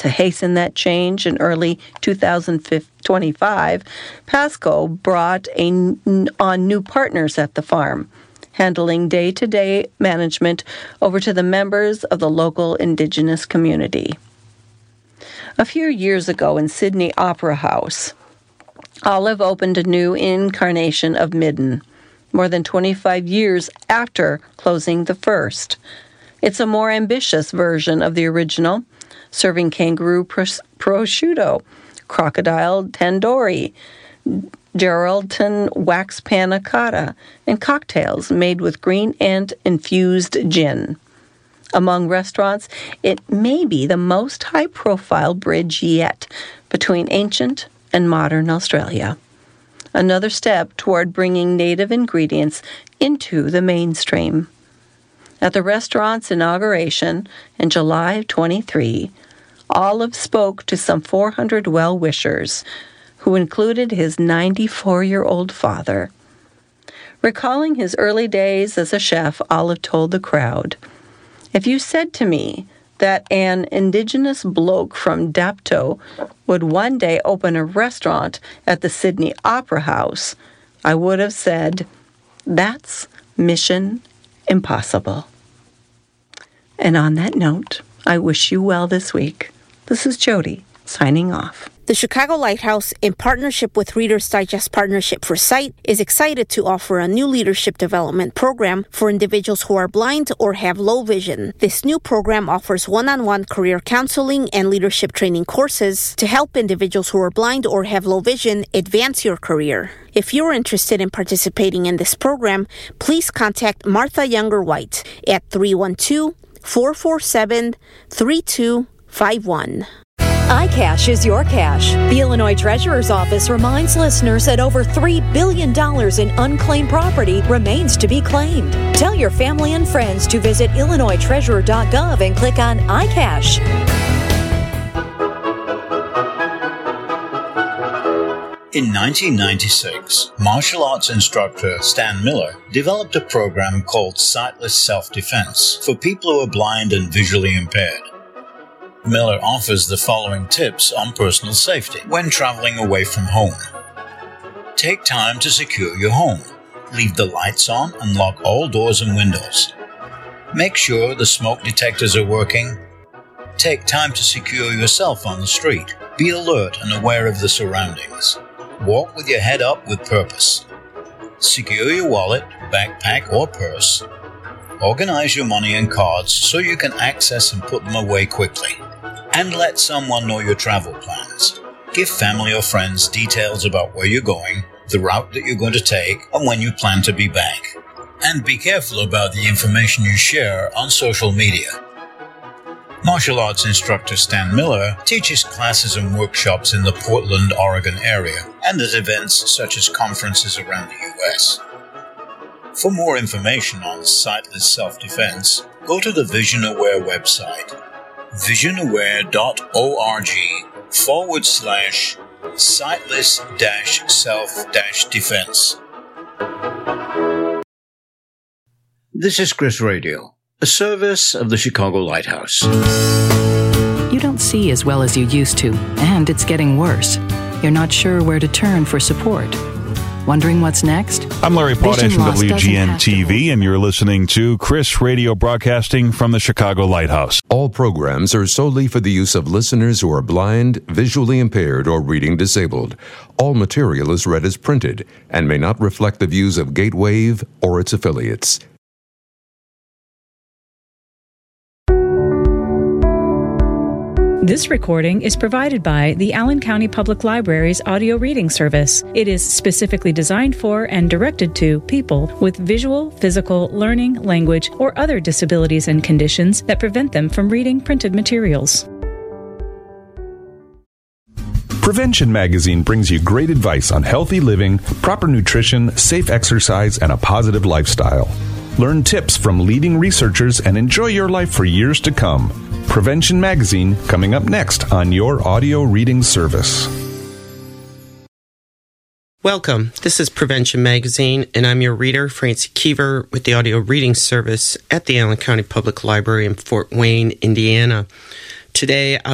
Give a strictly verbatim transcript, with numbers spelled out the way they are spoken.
To hasten that change, in early two thousand twenty-five, Pasco brought a, on new partners at the farm, handling day-to-day management over to the members of the local Indigenous community. A few years ago in Sydney Opera House, Olive opened a new incarnation of Midden, more than twenty-five years after closing the first. It's a more ambitious version of the original, serving kangaroo pros- prosciutto, crocodile tandoori, Geraldton wax panna cotta, and cocktails made with green ant-infused gin. Among restaurants, it may be the most high-profile bridge yet between ancient and modern Australia. Another step toward bringing native ingredients into the mainstream. At the restaurant's inauguration in July of twenty-three, Olive spoke to some four hundred well-wishers, who included his ninety-four-year-old father. Recalling his early days as a chef, Olive told the crowd, "If you said to me that an Indigenous bloke from Dapto would one day open a restaurant at the Sydney Opera House, I would have said, that's mission impossible." And on that note, I wish you well this week. This is Jody, signing off. The Chicago Lighthouse, in partnership with Reader's Digest Partnership for Sight, is excited to offer a new leadership development program for individuals who are blind or have low vision. This new program offers one-on-one career counseling and leadership training courses to help individuals who are blind or have low vision advance your career. If you're interested in participating in this program, please contact Martha Younger White at three one two, four four seven, three two five one. iCash is your cash. The Illinois Treasurer's Office reminds listeners that over three billion dollars in unclaimed property remains to be claimed. Tell your family and friends to visit illinois treasurer dot gov and click on iCash. In nineteen ninety-six, martial arts instructor Stan Miller developed a program called Sightless Self-Defense for people who are blind and visually impaired. Miller offers the following tips on personal safety when traveling away from home. Take time to secure your home. Leave the lights on and lock all doors and windows. Make sure the smoke detectors are working. Take time to secure yourself on the street. Be alert and aware of the surroundings. Walk with your head up with purpose. Secure your wallet, backpack, or purse. Organize your money and cards so you can access and put them away quickly. And let someone know your travel plans. Give family or friends details about where you're going, the route that you're going to take, and when you plan to be back. And be careful about the information you share on social media. Martial arts instructor Stan Miller teaches classes and workshops in the Portland, Oregon area, and at events such as conferences around the U S. For more information on sightless self-defense, go to the VisionAware website, visionaware.org forward slash sightless dash self dash defense. This is Chris Radio, a service of the Chicago Lighthouse. You don't see as well as you used to, and it's getting worse. You're not sure where to turn for support. Wondering what's next? I'm Larry Potash from W G N T V, and you're listening to Chris Radio, broadcasting from the Chicago Lighthouse. All programs are solely for the use of listeners who are blind, visually impaired, or reading disabled. All material is read as printed and may not reflect the views of Gatewave or its affiliates. This recording is provided by the Allen County Public Library's audio reading service. It is specifically designed for and directed to people with visual, physical, learning, language, or other disabilities and conditions that prevent them from reading printed materials. Prevention Magazine brings you great advice on healthy living, proper nutrition, safe exercise, and a positive lifestyle. Learn tips from leading researchers and enjoy your life for years to come. Prevention Magazine, coming up next on your audio reading service. Welcome. This is Prevention Magazine, and I'm your reader, Francie Keever, with the audio reading service at the Allen County Public Library in Fort Wayne, Indiana. Today,